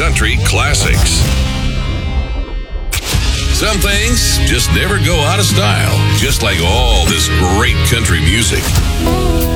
country classics. Some things just never go out of style, just like all this great country music.